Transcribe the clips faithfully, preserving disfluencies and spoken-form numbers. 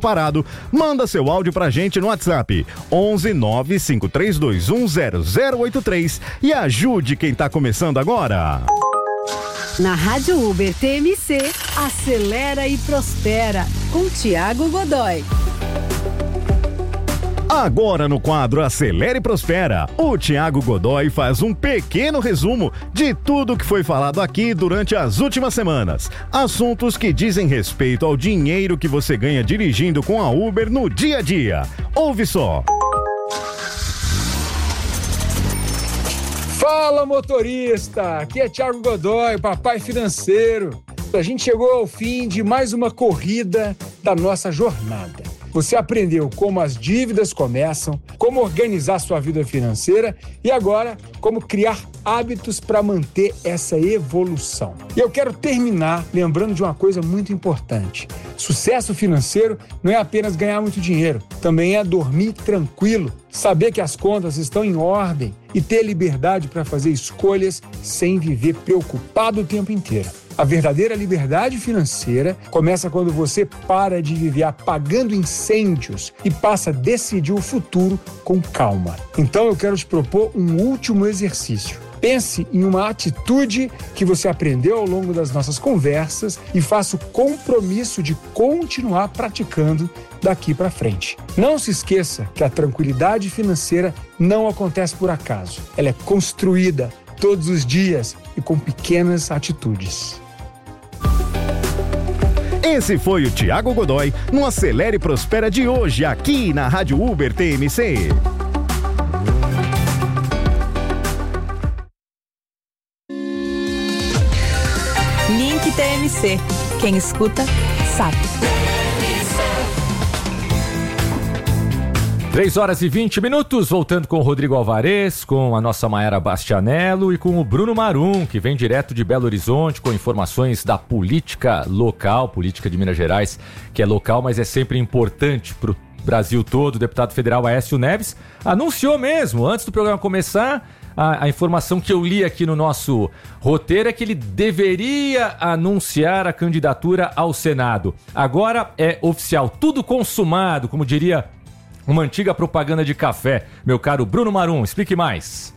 parado, manda seu áudio pra gente no WhatsApp onze nove cinco três dois um zero zero oito três e ajude quem tá começando agora. Na Rádio Uber T M C, acelera e prospera, com Tiago Godoy. Agora no quadro Acelera e Prospera, o Tiago Godoy faz um pequeno resumo de tudo que foi falado aqui durante as últimas semanas. Assuntos que dizem respeito ao dinheiro que você ganha dirigindo com a Uber no dia a dia. Ouve só. Fala, motorista! Aqui é Tiago Godoy, papai financeiro. A gente chegou ao fim de mais uma corrida da nossa jornada. Você aprendeu como as dívidas começam, como organizar sua vida financeira e agora como criar hábitos para manter essa evolução. E eu quero terminar lembrando de uma coisa muito importante. Sucesso financeiro não é apenas ganhar muito dinheiro, também é dormir tranquilo, saber que as contas estão em ordem e ter liberdade para fazer escolhas sem viver preocupado o tempo inteiro. A verdadeira liberdade financeira começa quando você para de viver apagando incêndios e passa a decidir o futuro com calma. Então eu quero te propor um último exercício. Pense em uma atitude que você aprendeu ao longo das nossas conversas e faça o compromisso de continuar praticando daqui para frente. Não se esqueça que a tranquilidade financeira não acontece por acaso. Ela é construída todos os dias e com pequenas atitudes. Esse foi o Tiago Godoy no Acelera e Prospera de hoje, aqui na Rádio Uber T M C. Link T M C. Quem escuta, sabe. três horas e vinte minutos, voltando com o Rodrigo Alvarez, com a nossa Mayara Bastianello e com o Bruno Marum, que vem direto de Belo Horizonte com informações da política local, política de Minas Gerais, que é local, mas é sempre importante para o Brasil todo. O deputado federal Aécio Neves anunciou mesmo, antes do programa começar, a, a informação que eu li aqui no nosso roteiro é que ele deveria anunciar a candidatura ao Senado. Agora é oficial, tudo consumado, como diria uma antiga propaganda de café. Meu caro Bruno Marum, explique mais.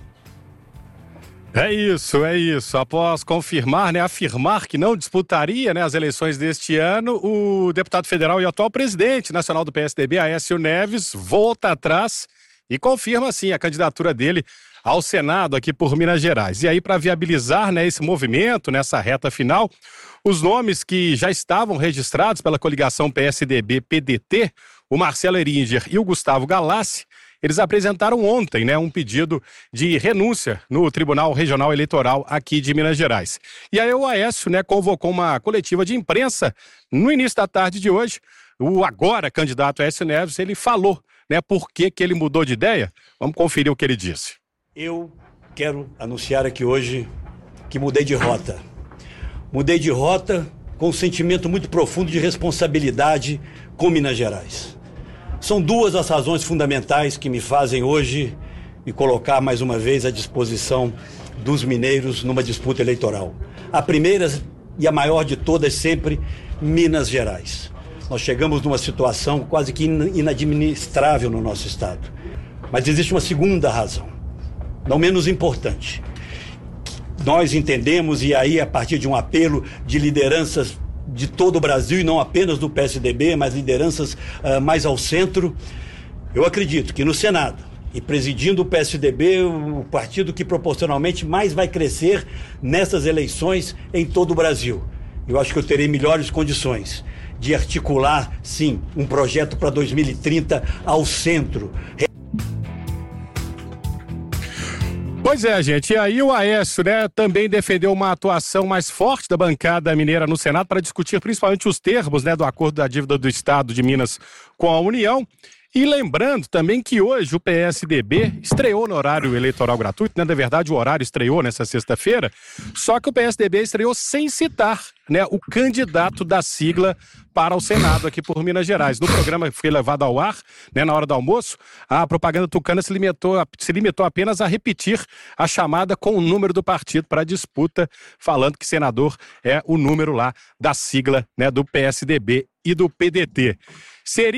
É isso, é isso. Após confirmar, né, afirmar que não disputaria, né, as eleições deste ano, o deputado federal e atual presidente nacional do P S D B, Aécio Neves, volta atrás e confirma, sim, a candidatura dele ao Senado aqui por Minas Gerais. E aí, para viabilizar, né, esse movimento nessa reta final, os nomes que já estavam registrados pela coligação P S D B P D T, o Marcelo Eringer e o Gustavo Galassi, eles apresentaram ontem, né, um pedido de renúncia no Tribunal Regional Eleitoral aqui de Minas Gerais. E aí o Aécio, né, convocou uma coletiva de imprensa no início da tarde de hoje. O agora candidato Aécio Neves, ele falou, né, por que que ele mudou de ideia. Vamos conferir o que ele disse. Eu quero anunciar aqui hoje que mudei de rota. Mudei de rota com um sentimento muito profundo de responsabilidade com Minas Gerais. São duas as razões fundamentais que me fazem hoje me colocar mais uma vez à disposição dos mineiros numa disputa eleitoral. A primeira e a maior de todas sempre, Minas Gerais. Nós chegamos numa situação quase que inadministrável no nosso estado. Mas existe uma segunda razão, não menos importante. Nós entendemos, e aí a partir de um apelo de lideranças de todo o Brasil, e não apenas do P S D B, mas lideranças uh, mais ao centro, eu acredito que no Senado, e presidindo o P S D B, o partido que proporcionalmente mais vai crescer nessas eleições em todo o Brasil, eu acho que eu terei melhores condições de articular, sim, um projeto para dois mil e trinta ao centro. Pois é, gente, e aí o Aécio, né, também defendeu uma atuação mais forte da bancada mineira no Senado para discutir principalmente os termos, né, do acordo da dívida do Estado de Minas com a União. E lembrando também que hoje o P S D B estreou no horário eleitoral gratuito, né? Na verdade o horário estreou nessa sexta-feira, só que o P S D B estreou sem citar, né, o candidato da sigla para o Senado aqui por Minas Gerais. No programa que foi levado ao ar, né, na hora do almoço, a propaganda tucana se limitou, a, se limitou apenas a repetir a chamada com o número do partido para a disputa, falando que senador é o número lá da sigla, né, do P S D B e do P D T. Seria